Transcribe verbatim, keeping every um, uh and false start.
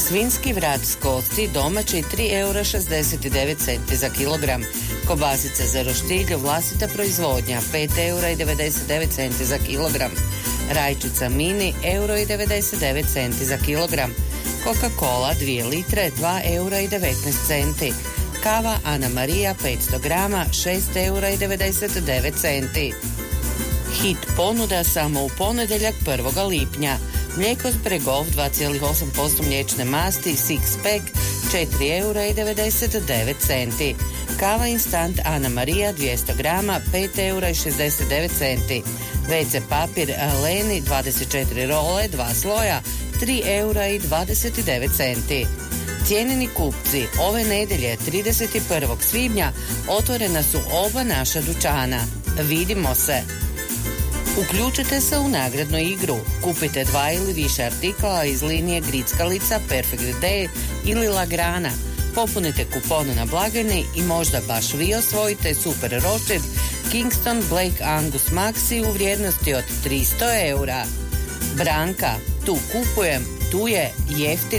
Svinjski vrat s kosti domaći tri eura šezdeset devet centi za kilogram. Kobasica za roštilj vlastita proizvodnja pet eura i devedeset devet centi za kilogram. Rajčica mini euro i devedeset devet centi za kilogram. Coca-Cola dvije litre dva eura i devetnaest centi. Kava Ana Marija petsto grama šest eura i devedeset devet centi. Hit ponuda samo u ponedjeljak prvog lipnja. Mlijeko Zbregov dva zarez osam posto mliječne masti six pack četiri eura i devedeset devet centi. Kava instant Ana Marija dvjesto grama pet eura i šezdeset devet centi. ve ce papir Leni dvadeset četiri role dva sloja tri eura i dvadeset devet centi. Cijenjeni kupci, ove nedjelje trideset prvog svibnja otvorena su oba naša dućana. Vidimo se! Uključite se u nagradnu igru. Kupite dva ili više artikala iz linije grickalica, Perfect Day ili Lagrana. Popunite kupon na blagajni i možda baš vi osvojite super roštilj Kingston Black Angus Maxi u vrijednosti od tristo eura. Branka, tu kupujem, tu je jeftin